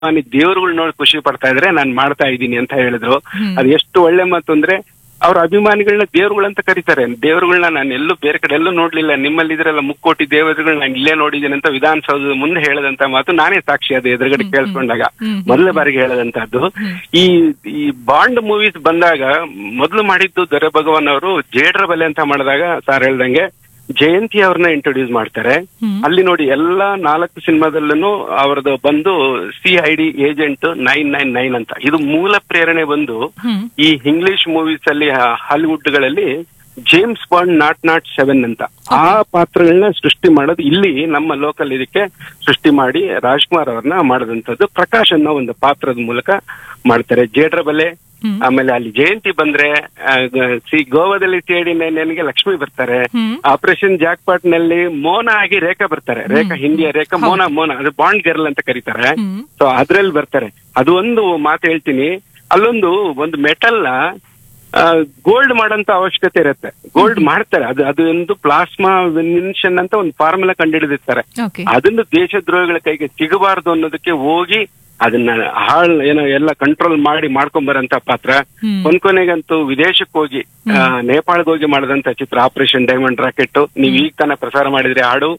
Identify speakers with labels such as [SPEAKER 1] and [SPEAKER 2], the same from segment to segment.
[SPEAKER 1] ದೇವರುಗಳು ನೋಡಿ ಖುಷಿ ಪಡ್ತಾ ಇದ್ರೆ ನಾನು ಮಾಡ್ತಾ ಇದ್ದೀನಿ ಅಂತ ಹೇಳಿದ್ರು. ಅದು ಎಷ್ಟು ಒಳ್ಳೆ ಮಾತು ಅಂದ್ರೆ, ಅವ್ರ ಅಭಿಮಾನಿಗಳನ್ನ ದೇವರುಗಳಂತ ಕರೀತಾರೆ. ದೇವರುಗಳನ್ನ ನಾನು ಎಲ್ಲೂ ಬೇರೆ ಕಡೆ ಎಲ್ಲೂ ನೋಡ್ಲಿಲ್ಲ, ನಿಮ್ಮಲ್ಲಿ ಇದ್ರೆಲ್ಲ ಮುಕ್ಕೋಟಿ ದೇವರುಗಳು ನಾನು ಇಲ್ಲೇ ನೋಡಿದ್ದೀನಿ ಅಂತ ವಿಧಾನಸೌಧದ ಮುಂದೆ ಹೇಳದಂತ ಮಾತು ನಾನೇ ಸಾಕ್ಷಿ. ಅದು ಎದುರುಗಡೆ ಕೇಳಿಸ್ಕೊಂಡಾಗ ಮೊದಲ ಬಾರಿಗೆ ಹೇಳದಂತದ್ದು. ಈ ಬಾಂಡ್ ಮೂವೀಸ್ ಬಂದಾಗ ಮೊದಲು ಮಾಡಿದ್ದು ದೊರೆ ಭಗವಾನ್ ಅವರು ಜೇಡ್ರ ಬಲೆ ಅಂತ ಮಾಡಿದಾಗ ಸಾರ್ ಹೇಳ್ದಂಗೆ ಜಯಂತಿ ಅವ್ರನ್ನ ಇಂಟ್ರೊಡ್ಯೂಸ್ ಮಾಡ್ತಾರೆ. ಅಲ್ಲಿ ನೋಡಿ ಎಲ್ಲಾ 4 ಸಿನಿಮಾದಲ್ಲೂ ಅವ್ರದ್ದು ಬಂದು CID ಏಜೆಂಟ್ 999 ಅಂತ. ಇದು ಮೂಲ ಪ್ರೇರಣೆ ಬಂದು ಈ ಇಂಗ್ಲಿಷ್ ಮೂವೀಸ್ ಅಲ್ಲಿ ಹಾಲಿವುಡ್ ಗಳಲ್ಲಿ ಜೇಮ್ಸ್ ಬಾಂಡ್ 007 ಅಂತ ಆ ಪಾತ್ರಗಳನ್ನ ಸೃಷ್ಟಿ ಮಾಡೋದು ಇಲ್ಲಿ ನಮ್ಮ ಲೋಕಲ್ ಇದಕ್ಕೆ ಸೃಷ್ಟಿ ಮಾಡಿ ರಾಜ್ಕುಮಾರ್ ಅವ್ರನ್ನ ಮಾಡದಂತದ್ದು. ಪ್ರಕಾಶ್ ಅನ್ನೋ ಒಂದು ಪಾತ್ರದ ಮೂಲಕ ಮಾಡ್ತಾರೆ ಜೇಡ್ರ ಬಲೆ. ಆಮೇಲೆ ಅಲ್ಲಿ ಜಯಂತಿ ಬಂದ್ರೆ ಗೋವಾದಲ್ಲಿ CID 999ಗೆ ಲಕ್ಷ್ಮಿ ಬರ್ತಾರೆ. ಆಪರೇಷನ್ ಜಾಕ್ ಪಾಟ್ ನಲ್ಲಿ ಮೋನಾ ಆಗಿ ರೇಖಾ ಬರ್ತಾರೆ. ರೇಖಾ ಹಿಂದಿಯ ರೇಖಾ, ಮೋನಾ ಅದು ಬಾಂಡ್ ಗರ್ಲ್ ಅಂತ ಕರೀತಾರೆ. ಸೊ ಅದ್ರಲ್ಲಿ ಬರ್ತಾರೆ. ಅದು ಒಂದು ಮಾತು ಹೇಳ್ತೀನಿ, ಒಂದು ಮೆಟಲ್ ನ ಗೋಲ್ಡ್ ಮಾಡಂತ ಅವಶ್ಯಕತೆ ಇರುತ್ತೆ. ಗೋಲ್ಡ್ ಮಾಡ್ತಾರೆ, ಅದು ಒಂದು ಪ್ಲಾಸ್ಮಾ ವೆನಿಷನ್ ಅಂತ ಒಂದು ಫಾರ್ಮುಲಾ ಕಂಡುಹಿಡಿದಿರ್ತಾರೆ. ಅದನ್ನು ದೇಶದ್ರೋಹಿಗಳ ಕೈಗೆ ಸಿಗಬಾರದು ಅನ್ನೋದಕ್ಕೆ ಹೋಗಿ ಅದನ್ನ ಏನೋ ಎಲ್ಲ ಕಂಟ್ರೋಲ್ ಮಾಡ್ಕೊಂಡ್ ಬರಂತ ಪಾತ್ರ. ಕೊನೆಗಂತೂ ವಿದೇಶಕ್ಕೆ ಹೋಗಿ ನೇಪಾಳಕ್ಕೆ ಹೋಗಿ ಮಾಡದಂತ ಚಿತ್ರ ಆಪರೇಷನ್ ಡೈಮಂಡ್ ರಾಕೆಟ್. ನೀವ್ ಈಗ ತಾನೇ ಪ್ರಸಾರ ಮಾಡಿದ್ರಿ ಹಾಡು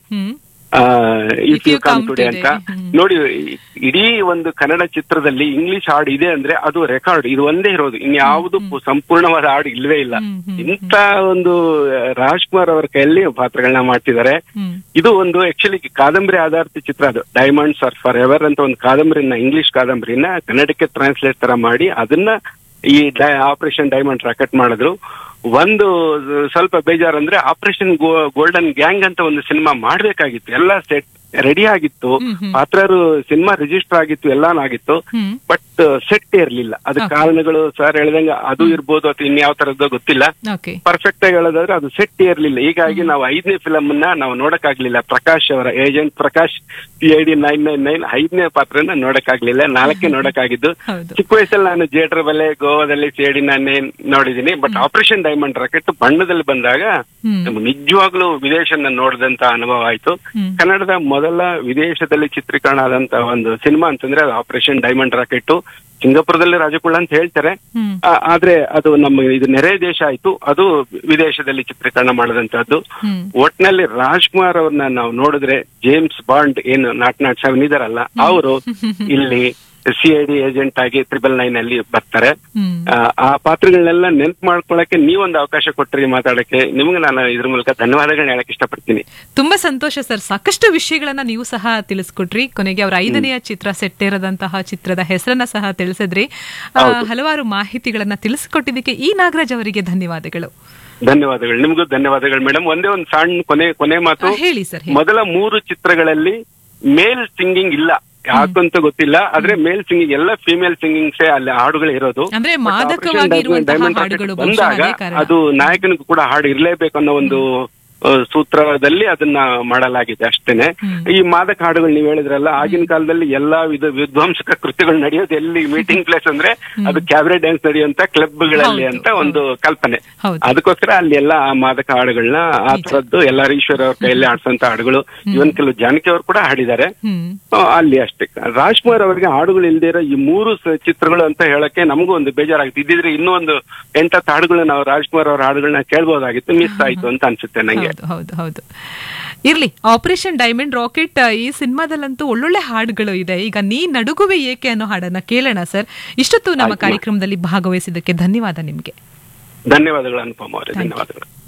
[SPEAKER 1] ಇಫ್ ಯು ಕಮ್ ಟುಡೇ ಅಂತ. ನೋಡಿ, ಇಡೀ ಒಂದು ಕನ್ನಡ ಚಿತ್ರದಲ್ಲಿ ಇಂಗ್ಲಿಷ್ ಹಾಡು ಇದೆ ಅಂದ್ರೆ ಅದು ರೆಕಾರ್ಡ್. ಇದು ಒಂದೇ ಇರೋದು, ಇನ್ಯಾವುದು ಸಂಪೂರ್ಣವಾದ ಹಾಡು ಇಲ್ವೇ ಇಲ್ಲ. ಇಂತ ಒಂದು ರಾಜ್ಕುಮಾರ್ ಅವರ ಕೈಯಲ್ಲಿ ಪಾತ್ರಗಳನ್ನ ಮಾಡ್ತಿದ್ದಾರೆ. ಇದು ಒಂದು ಆಕ್ಚುಲಿ ಕಾದಂಬರಿ ಆಧಾರಿತ ಚಿತ್ರ. ಅದು ಡೈಮಂಡ್ಸ್ ಆರ್ ಫಾರ್ ಎವರ್ ಅಂತ ಒಂದು ಕಾದಂಬರಿನ, ಇಂಗ್ಲಿಷ್ ಕಾದಂಬರಿನ ಕನ್ನಡಕ್ಕೆ ಟ್ರಾನ್ಸ್ಲೇಟ್ ತರ ಮಾಡಿ ಅದನ್ನ ಈ ಆಪರೇಷನ್ ಡೈಮಂಡ್ ರಾಕೆಟ್ ಮಾಡಿದ್ರು. ಒಂದು ಸ್ವಲ್ಪ ಬೇಜಾರಂದ್ರೆ ಆಪರೇಷನ್ ಗೋಲ್ಡನ್ ಗ್ಯಾಂಗ್ ಅಂತ ಒಂದು ಸಿನಿಮಾ ಮಾಡ್ಬೇಕಾಗಿತ್ತು. ಎಲ್ಲ ಸೆಟ್ ರೆಡಿ ಆಗಿತ್ತು, ಪಾತ್ರರು ಸಿನಿಮಾ ರಿಜಿಸ್ಟರ್ ಆಗಿತ್ತು, ಎಲ್ಲಾನು ಆಗಿತ್ತು. ಬಟ್ ಸೆಟ್ ಇರ್ಲಿಲ್ಲ. ಅದಕ್ಕೆ ಕಾರಣಗಳು ಸರ್ ಹೇಳ್ದಂಗ ಅದು ಇರ್ಬೋದು ಅಥವಾ ಇನ್ಯಾವ ತರದ್ದು ಗೊತ್ತಿಲ್ಲ. ಪರ್ಫೆಕ್ಟ್ ಆಗಿ ಹೇಳೋದಾದ್ರೆ ಅದು ಸೆಟ್ ಇರ್ಲಿಲ್ಲ. ಹೀಗಾಗಿ ನಾವು 5ನೇ ಫಿಲಮ್ ನಾವು ನೋಡಕ್ಕಾಗ್ಲಿಲ್ಲ. ಪ್ರಕಾಶ್ ಅವರ ಏಜೆಂಟ್ ಪ್ರಕಾಶ್ CID 999 5ನೇ ಪಾತ್ರನ ನೋಡಕ್ಕಾಗ್ಲಿಲ್ಲ. 4ಕ್ಕೆ ನೋಡಕ್ಕಾಗಿದ್ದು. ಚಿಕ್ಕ ವಯಸ್ಸಲ್ಲಿ ನಾನು ಜೇಡ್ರ ಬಲೆ, ಗೋವಾದಲ್ಲಿ CID 999 ನೋಡಿದೀನಿ. ಬಟ್ ಆಪರೇಷನ್ ಡೈಮಂಡ್ ರಾಕೆಟ್ ಬಣ್ಣದಲ್ಲಿ ಬಂದಾಗ ನಮ್ಗೆ ನಿಜವಾಗ್ಲೂ ವಿದೇಶನ ನೋಡಿದಂತ ಅನುಭವ ಆಯ್ತು. ಕನ್ನಡದ ಮೊದಲ ವಿದೇಶದಲ್ಲಿ ಚಿತ್ರೀಕರಣ ಆದಂತ ಒಂದು ಸಿನಿಮಾ ಅಂತಂದ್ರೆ ಅದು ಆಪರೇಷನ್ ಡೈಮಂಡ್ ರಾಕೆಟ್. ಸಿಂಗಾಪುರದಲ್ಲಿ ರಾಜಕುಳ ಅಂತ ಹೇಳ್ತಾರೆ, ಆದ್ರೆ ಅದು ನಮ್ಮ ಇದು ನೆರೆ ದೇಶ ಆಯ್ತು. ಅದು ವಿದೇಶದಲ್ಲಿ ಚಿತ್ರೀಕರಣ ಮಾಡದಂತದ್ದು. ಒಟ್ನಲ್ಲಿ ರಾಜ್ಕುಮಾರ್ ಅವ್ರನ್ನ ನಾವು ನೋಡಿದ್ರೆ ಜೇಮ್ಸ್ ಬಾಂಡ್ ಏನು 007 ಇದಾರಲ್ಲ, ಅವರು ಇಲ್ಲಿ CID ಏಜೆಂಟ್ ಆಗಿ 999 ಅಲ್ಲಿ ಬರ್ತಾರೆ. ಆ ಪಾತ್ರಗಳನ್ನೆಲ್ಲ ನೆನ್ಪು ಮಾಡ್ಕೊಳಕ್ಕೆ ನೀವೊಂದು ಅವಕಾಶ ಕೊಟ್ರಿ ಮಾತಾಡಕ್ಕೆ. ನಿಮ್ಗೆ ನಾನು ಇದ್ರ ಮೂಲಕ ಧನ್ಯವಾದಗಳನ್ನ ಹೇಳಕ್ ಇಷ್ಟಪಡ್ತೀನಿ.
[SPEAKER 2] ತುಂಬಾ ಸಂತೋಷ ಸರ್. ಸಾಕಷ್ಟು ವಿಷಯಗಳನ್ನ ನೀವು ಸಹ ತಿಳಿಸ್ಕೊಟ್ರಿ. ಕೊನೆಗೆ ಅವರ 5ನೇ ಚಿತ್ರ ಸೆಟ್ ಇರದಂತಹ ಚಿತ್ರದ ಹೆಸರನ್ನ ಸಹ ತಿಳಿಸಿದ್ರಿ. ಹಲವಾರು ಮಾಹಿತಿಗಳನ್ನ ತಿಳಿಸಿಕೊಟ್ಟಿದ್ದಕ್ಕೆ ಈ ನಾಗರಾಜ್ ಅವರಿಗೆ ಧನ್ಯವಾದಗಳು.
[SPEAKER 1] ಧನ್ಯವಾದಗಳು. ನಿಮ್ಗೂ ಧನ್ಯವಾದಗಳು ಮೇಡಮ್. ಒಂದೇ ಒಂದು ಸಣ್ಣ ಕೊನೆ ಮಾತು.
[SPEAKER 2] ಹೇಳಿ ಸರ್.
[SPEAKER 1] ಮೊದಲ 3 ಚಿತ್ರಗಳಲ್ಲಿ ಮೇಲ್ ಸಿಂಗಿಂಗ್ ಇಲ್ಲ, ಯಾಕಂತ ಗೊತ್ತಿಲ್ಲ. ಆದ್ರೆ ಮೇಲ್ ಸಿಂಗಿಂಗ್ ಎಲ್ಲ ಫಿಮೇಲ್ ಸಿಂಗಿಂಗ್ಸೇ ಅಲ್ಲಿ ಹಾಡುಗಳು ಇರೋದು. ಬಂದಾಗ ಅದು ನಾಯಕನಿಗೂ ಕೂಡ ಹಾಡು ಇರ್ಲೇಬೇಕು ಅನ್ನೋ ಒಂದು ಸೂತ್ರದಲ್ಲಿ ಅದನ್ನ ಮಾಡಲಾಗಿದೆ ಅಷ್ಟೇನೆ. ಈ ಮಾದಕ ಹಾಡುಗಳು ನೀವ್ ಹೇಳಿದ್ರಲ್ಲ, ಆಗಿನ ಕಾಲದಲ್ಲಿ ಎಲ್ಲಾ ವಿಧ್ವಂಸಕ ಕೃತ್ಯಗಳು ನಡೆಯೋದು ಎಲ್ಲಿ ಮೀಟಿಂಗ್ ಪ್ಲೇಸ್ ಅಂದ್ರೆ ಅದು ಕ್ಯಾಬರೆ ಡ್ಯಾನ್ಸ್ ನಡೆಯುವಂತ ಕ್ಲಬ್ಗಳಲ್ಲಿ ಅಂತ ಒಂದು ಕಲ್ಪನೆ. ಅದಕ್ಕೋಸ್ಕರ ಅಲ್ಲಿ ಎಲ್ಲಾ ಆ ಮಾದಕ ಹಾಡುಗಳನ್ನ ಆ ತರದ್ದು ಎಲ್ಲ ಈಶ್ವರ ಅವ್ರ ಕೈಯಲ್ಲಿ ಆಡ್ಸಂತ ಹಾಡುಗಳು, ಇವನ್ ಕೆಲವು ಜಾನಕಿ ಅವರು ಕೂಡ ಹಾಡಿದ್ದಾರೆ ಅಲ್ಲಿ ಅಷ್ಟೇ. ರಾಜ್ಕುಮಾರ್ ಅವರಿಗೆ ಹಾಡುಗಳು ಇಲ್ದೇ ಇರೋ ಈ 3 ಚಿತ್ರಗಳು ಅಂತ ಹೇಳಕ್ಕೆ ನಮಗೂ ಒಂದು ಬೇಜಾರಾಗಿತ್ತು. ಇದ್ದಿದ್ರೆ ಇನ್ನೂ ಒಂದು 8 ಹಾಡುಗಳು ನಾವು ರಾಜ್ಕುಮಾರ್ ಅವರ ಹಾಡುಗಳನ್ನ ಕೇಳ್ಬೋದಾಗಿತ್ತು, ಮಿಸ್ ಆಯ್ತು ಅಂತ ಅನ್ಸುತ್ತೆ ನಂಗೆ.
[SPEAKER 2] ಹೌದು. ಇರ್ಲಿ, ಆಪರೇಷನ್ ಡೈಮಂಡ್ ರಾಕೆಟ್ ಈ ಸಿನಿಮಾದಲ್ಲಂತೂ ಒಳ್ಳೊಳ್ಳೆ ಹಾಡುಗಳು ಇದೆ. ಈಗ ನೀ ನಡುಗುವೆ ಏಕೆ ಅನ್ನೋ ಹಾಡನ್ನ ಕೇಳೋಣ ಸರ್. ಇಷ್ಟೊತ್ತು ನಮ್ಮ ಕಾರ್ಯಕ್ರಮದಲ್ಲಿ ಭಾಗವಹಿಸಿದ್ದಕ್ಕೆ ಧನ್ಯವಾದ ನಿಮ್ಗೆ.
[SPEAKER 1] ಧನ್ಯವಾದಗಳು ಅನುಪಮ ಅವರೇ, ಧನ್ಯವಾದಗಳು.